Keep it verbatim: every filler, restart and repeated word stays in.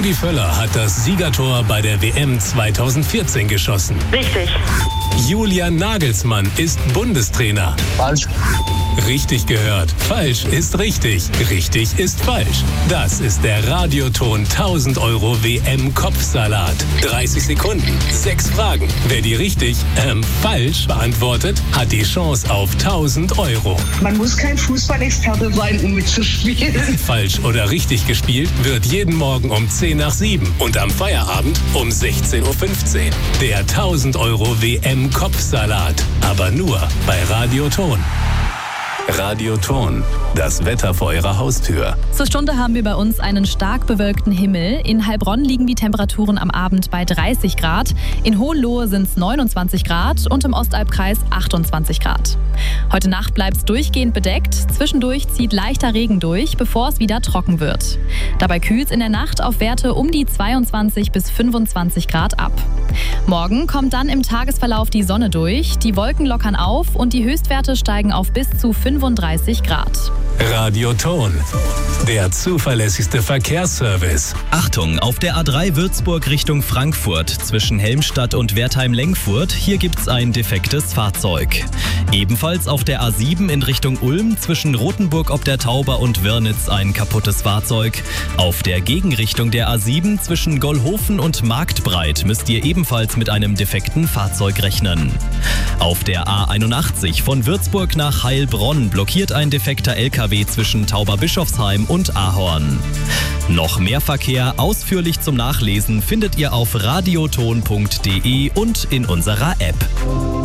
Rudi Völler hat das Siegertor bei der W M zweitausendvierzehn geschossen. Richtig. Julian Nagelsmann ist Bundestrainer. Falsch. Richtig gehört. Falsch ist richtig. Richtig ist falsch. Das ist der Radioton tausend Euro W M-Kopfsalat. dreißig Sekunden, sechs Fragen. Wer die richtig, ähm, falsch beantwortet, hat die Chance auf tausend Euro. Man muss kein Fußballexperte sein, um mitzuspielen. Falsch oder richtig gespielt wird jeden Morgen um zehn nach sieben und am Feierabend um sechzehn Uhr fünfzehn. Der tausend Euro W M-Kopfsalat. Aber nur bei Radioton. Radioton, das Wetter vor Ihrer Haustür. Zur Stunde haben wir bei uns einen stark bewölkten Himmel. In Heilbronn liegen die Temperaturen am Abend bei dreißig Grad. In Hohenlohe sind es neunundzwanzig Grad und im Ostalbkreis achtundzwanzig Grad. Heute Nacht bleibt es durchgehend bedeckt. Zwischendurch zieht leichter Regen durch, bevor es wieder trocken wird. Dabei kühlt es in der Nacht auf Werte um die zweiundzwanzig bis fünfundzwanzig Grad ab. Morgen kommt dann im Tagesverlauf die Sonne durch. Die Wolken lockern auf und die Höchstwerte steigen auf bis zu fünfunddreißig Grad. Radioton, der zuverlässigste Verkehrsservice. Achtung, auf der A drei Würzburg Richtung Frankfurt zwischen Helmstadt und Wertheim-Lengfurt, hier gibt's ein defektes Fahrzeug. Ebenfalls auf der A sieben in Richtung Ulm zwischen Rothenburg ob der Tauber und Wörnitz ein kaputtes Fahrzeug. Auf der Gegenrichtung der A sieben zwischen Gollhofen und Marktbreit müsst ihr ebenfalls mit einem defekten Fahrzeug rechnen. Auf der A einundachtzig von Würzburg nach Heilbronn blockiert ein defekter L K W zwischen Tauberbischofsheim und Ahorn. Noch mehr Verkehr ausführlich zum Nachlesen findet ihr auf radioton punkt de und in unserer App.